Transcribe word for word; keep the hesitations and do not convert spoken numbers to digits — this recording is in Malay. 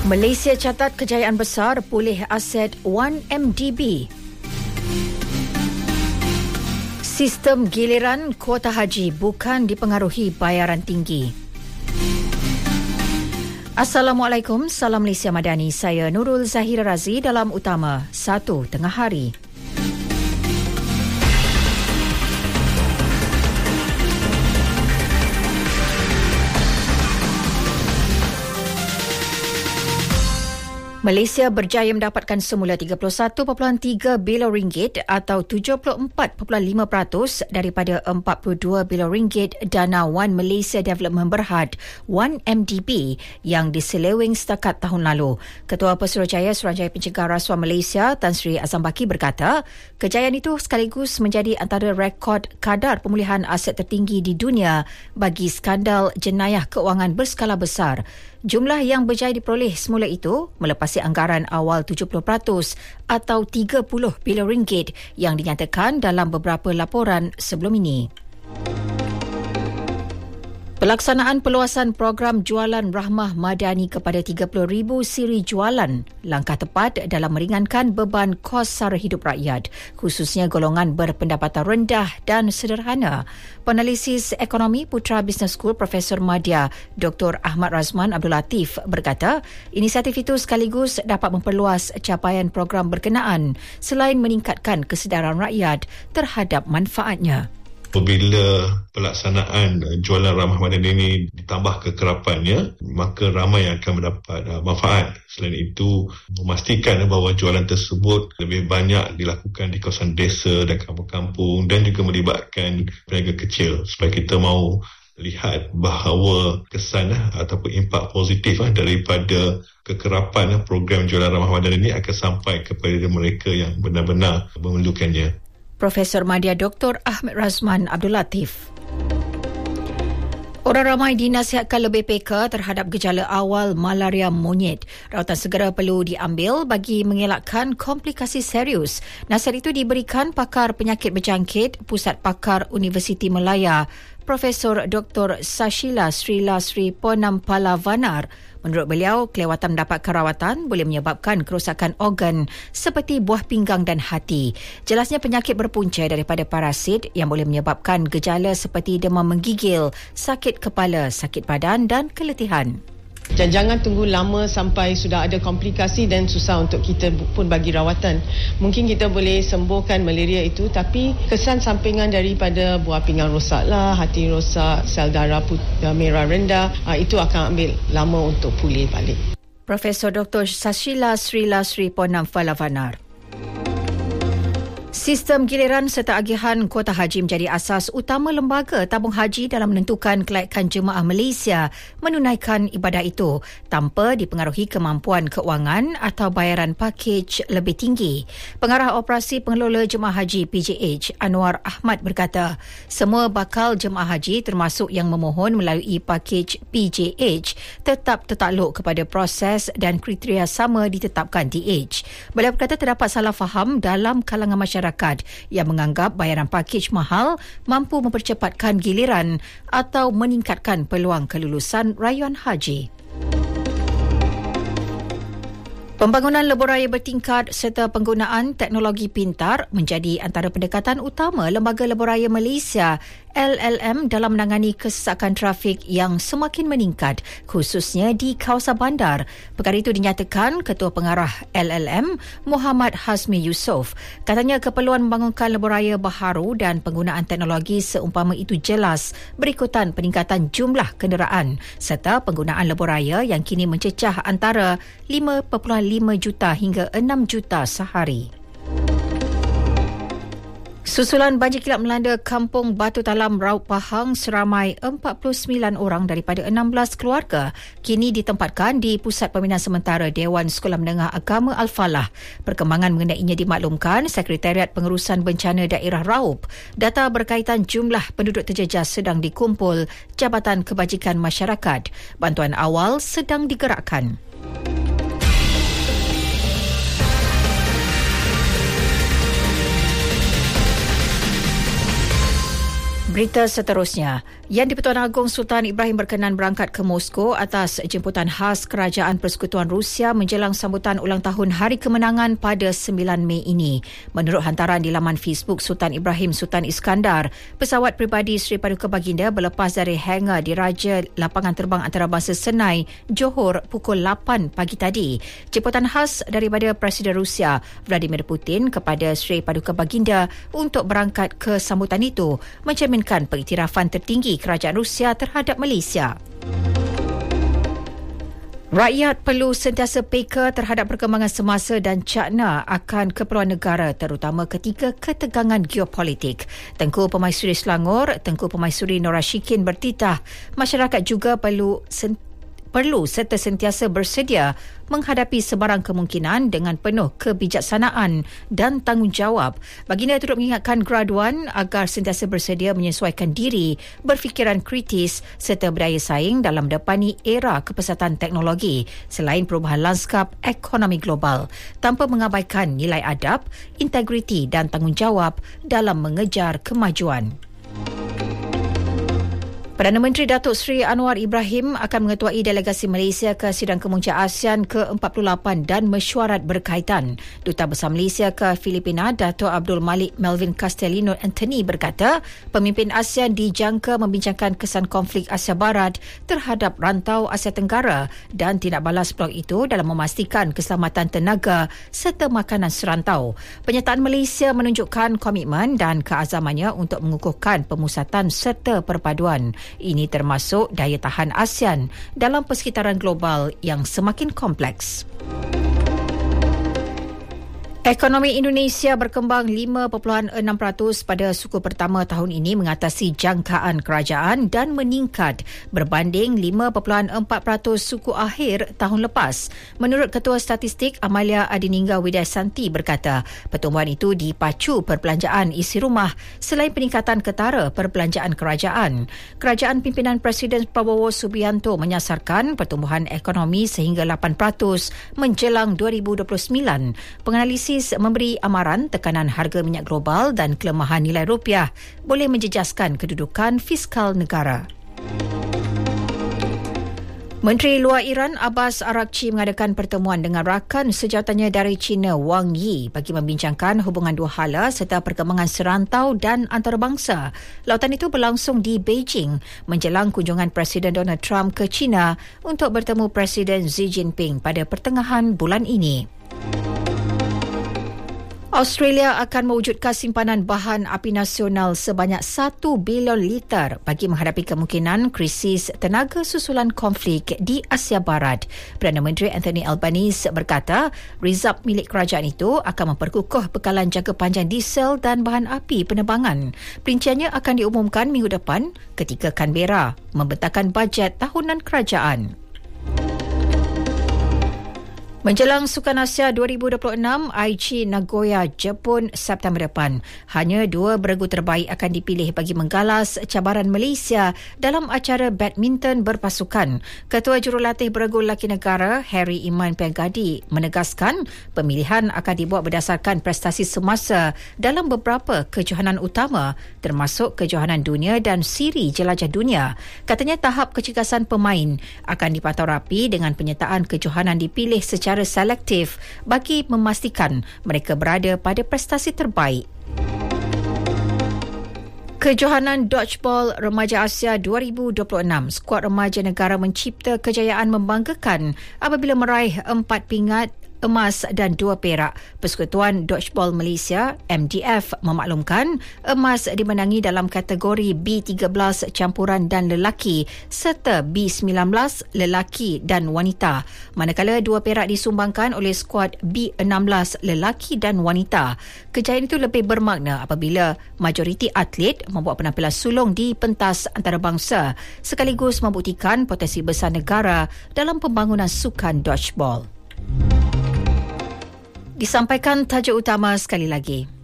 Malaysia catat kejayaan besar pulih aset one M D B. Sistem giliran kuota haji bukan dipengaruhi bayaran tinggi. Assalamualaikum, salam Malaysia Madani. Saya Nurul Zahira Razi dalam Utama satu Tengah Hari. Malaysia berjaya mendapatkan semula tiga puluh satu perpuluhan tiga bilion ringgit atau tujuh puluh empat perpuluhan lima peratus daripada empat puluh dua bilion ringgit dana One Malaysia Development Berhad one M D B yang diseleweng setakat tahun lalu. Ketua Pesuruhjaya Suruhanjaya Pencegahan Rasuah Malaysia Tan Sri Azam Baki berkata, kejayaan itu sekaligus menjadi antara rekod kadar pemulihan aset tertinggi di dunia bagi skandal jenayah keuangan berskala besar. Jumlah yang berjaya diperoleh semula itu melepasi anggaran awal tujuh puluh peratus atau tiga puluh bilion ringgit yang dinyatakan dalam beberapa laporan sebelum ini. Pelaksanaan perluasan program jualan rahmah madani kepada tiga puluh ribu siri jualan langkah tepat dalam meringankan beban kos sara hidup rakyat, khususnya golongan berpendapatan rendah dan sederhana. Penalisis Ekonomi Putra Business School Profesor Madya Doktor Ahmad Razman Abdul Latif berkata, inisiatif itu sekaligus dapat memperluas capaian program berkenaan selain meningkatkan kesedaran rakyat terhadap manfaatnya. Apabila pelaksanaan jualan ramah madani ini ditambah kekerapannya, maka ramai yang akan mendapat manfaat. Selain itu, memastikan bahawa jualan tersebut lebih banyak dilakukan di kawasan desa dan kampung-kampung dan juga melibatkan peniaga kecil supaya kita mahu lihat bahawa kesan ataupun impak positif daripada kekerapan program jualan ramah madani ini akan sampai kepada mereka yang benar-benar memerlukannya. Profesor Madya Doktor Ahmad Razman Abdul Latif. Orang ramai dinasihatkan lebih peka terhadap gejala awal malaria monyet. Rawatan segera perlu diambil bagi mengelakkan komplikasi serius. Nasihat itu diberikan pakar penyakit berjangkit Pusat Pakar Universiti Melaya, Profesor Doktor Sashila Srila Sri Ponampalavanar. Menurut beliau, kelewatan mendapatkan rawatan boleh menyebabkan kerosakan organ seperti buah pinggang dan hati. Jelasnya penyakit berpunca daripada parasit yang boleh menyebabkan gejala seperti demam menggigil, sakit kepala, sakit badan dan keletihan. Dan jangan tunggu lama sampai sudah ada komplikasi dan susah untuk kita pun bagi rawatan. Mungkin kita boleh sembuhkan malaria itu, tapi kesan sampingan daripada buah pinggang rosak lah, hati rosak, sel darah putih, merah rendah, itu akan ambil lama untuk pulih balik. Profesor Doktor Sashila Srila Sri Ponampalavanar. Sistem giliran serta agihan kuota haji menjadi asas utama lembaga tabung haji dalam menentukan kelayakan jemaah Malaysia menunaikan ibadah itu tanpa dipengaruhi kemampuan keuangan atau bayaran pakej lebih tinggi. Pengarah Operasi Pengelola Jemaah Haji P J H Anwar Ahmad berkata, semua bakal jemaah haji termasuk yang memohon melalui pakej P J H tetap tertakluk kepada proses dan kriteria sama ditetapkan D H. Beliau berkata terdapat salah faham dalam kalangan masyarakat yang menganggap bayaran pakej mahal mampu mempercepatkan giliran atau meningkatkan peluang kelulusan rayuan haji. Pembangunan lebuh raya bertingkat serta penggunaan teknologi pintar menjadi antara pendekatan utama Lembaga Lebuh Raya Malaysia L L M dalam menangani kesesakan trafik yang semakin meningkat, khususnya di kawasan bandar. Perkara itu dinyatakan Ketua Pengarah L L M Muhammad Hasmi Yusof. Katanya keperluan membangunkan lebuh raya baharu dan penggunaan teknologi seumpama itu jelas berikutan peningkatan jumlah kenderaan serta penggunaan lebuh raya yang kini mencecah antara lima perpuluhan lima juta hingga enam juta sehari. Susulan banjir kilap melanda Kampung Batu Talam, Raub Pahang seramai empat puluh sembilan orang daripada enam belas keluarga kini ditempatkan di Pusat Pembinaan Sementara Dewan Sekolah Menengah Agama Al-Falah. Perkembangan mengenainya dimaklumkan Sekretariat Pengurusan Bencana Daerah Raub. Data berkaitan jumlah penduduk terjejas sedang dikumpul Jabatan Kebajikan Masyarakat. Bantuan awal sedang digerakkan. Berita seterusnya, Yang di-Pertuan Agong Sultan Ibrahim berkenan berangkat ke Moskow atas jemputan khas Kerajaan Persekutuan Rusia menjelang sambutan ulang tahun Hari Kemenangan pada sembilan Mei ini. Menurut hantaran di laman Facebook Sultan Ibrahim Sultan Iskandar, pesawat peribadi Seri Paduka Baginda berlepas dari hangar di Raja Lapangan Terbang Antarabangsa Senai, Johor pukul lapan pagi tadi. Jemputan khas daripada Presiden Rusia Vladimir Putin kepada Seri Paduka Baginda untuk berangkat ke sambutan itu mencerminkan pengiktirafan tertinggi kerajaan Rusia terhadap Malaysia. Rakyat perlu sentiasa peka terhadap perkembangan semasa dan cakna akan keperluan negara terutama ketika ketegangan geopolitik. Tengku Pemaisuri Selangor, Tengku Pemaisuri Nor Ashikin bertitah, masyarakat juga perlu sentiasa perlu serta sentiasa bersedia menghadapi sebarang kemungkinan dengan penuh kebijaksanaan dan tanggungjawab. Baginda turut mengingatkan graduan agar sentiasa bersedia menyesuaikan diri, berfikiran kritis serta berdaya saing dalam depani era kepesatan teknologi selain perubahan lanskap ekonomi global tanpa mengabaikan nilai adab, integriti dan tanggungjawab dalam mengejar kemajuan. Perdana Menteri Datuk Seri Anwar Ibrahim akan mengetuai delegasi Malaysia ke Sidang Kemuncak ASEAN ke empat puluh lapan dan mesyuarat berkaitan. Duta Besar Malaysia ke Filipina, Dato' Abdul Malik Melvin Castellino Anthony berkata, pemimpin ASEAN dijangka membincangkan kesan konflik Asia Barat terhadap rantau Asia Tenggara dan tindak balas blok itu dalam memastikan keselamatan tenaga serta makanan serantau. Penyataan Malaysia menunjukkan komitmen dan keazamannya untuk mengukuhkan pemusatan serta perpaduan. Ini termasuk daya tahan ASEAN dalam persekitaran global yang semakin kompleks. Ekonomi Indonesia berkembang lima perpuluhan enam peratus pada suku pertama tahun ini mengatasi jangkaan kerajaan dan meningkat berbanding lima perpuluhan empat peratus suku akhir tahun lepas. Menurut Ketua Statistik Amalia Adiningga Widyasanti berkata, pertumbuhan itu dipacu perbelanjaan isi rumah selain peningkatan ketara perbelanjaan kerajaan. Kerajaan pimpinan Presiden Prabowo Subianto menyasarkan pertumbuhan ekonomi sehingga lapan peratus menjelang dua ribu dua puluh sembilan. Penganalisis memberi amaran tekanan harga minyak global dan kelemahan nilai rupiah boleh menjejaskan kedudukan fiskal negara. Menteri Luar Iran Abbas Araghchi mengadakan pertemuan dengan rakan sejawatannya dari China Wang Yi bagi membincangkan hubungan dua hala serta perkembangan serantau dan antarabangsa. Lautan itu berlangsung di Beijing menjelang kunjungan Presiden Donald Trump ke China untuk bertemu Presiden Xi Jinping pada pertengahan bulan ini. Australia akan mewujudkan simpanan bahan api nasional sebanyak satu bilion liter bagi menghadapi kemungkinan krisis tenaga susulan konflik di Asia Barat. Perdana Menteri Anthony Albanese berkata, rizab milik kerajaan itu akan memperkukuh bekalan jangka panjang diesel dan bahan api penerbangan. Perinciannya akan diumumkan minggu depan ketika Canberra membentangkan bajet tahunan kerajaan. Menjelang Sukan Asia dua ribu dua puluh enam, Aichi Nagoya, Jepun, September depan, hanya dua beregu terbaik akan dipilih bagi menggalas cabaran Malaysia dalam acara badminton berpasukan. Ketua Jurulatih Beregu Lelaki Negara, Harry Iman Piagadi, menegaskan pemilihan akan dibuat berdasarkan prestasi semasa dalam beberapa kejohanan utama, termasuk kejohanan dunia dan siri jelajah dunia. Katanya tahap kecergasan pemain akan dipantau rapi dengan penyertaan kejohanan dipilih secara selektif bagi memastikan mereka berada pada prestasi terbaik. Kejohanan Dodgeball Remaja Asia dua ribu dua puluh enam, skuad remaja negara mencipta kejayaan membanggakan apabila meraih empat pingat emas dan dua perak. Persekutuan Dodgeball Malaysia M D F memaklumkan emas dimenangi dalam kategori B tiga belas campuran dan lelaki serta B sembilan belas lelaki dan wanita, manakala dua perak disumbangkan oleh skuad B enam belas lelaki dan wanita. Kejayaan itu lebih bermakna apabila majoriti atlet membuat penampilan sulung di pentas antarabangsa sekaligus membuktikan potensi besar negara dalam pembangunan sukan dodgeball. Disampaikan tajuk utama sekali lagi.